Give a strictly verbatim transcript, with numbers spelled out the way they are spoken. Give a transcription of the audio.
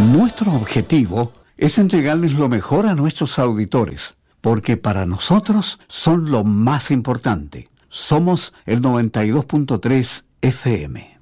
Nuestro objetivo es entregarles lo mejor a nuestros auditores, porque para nosotros son lo más importante. Somos el noventa y dos punto tres F M.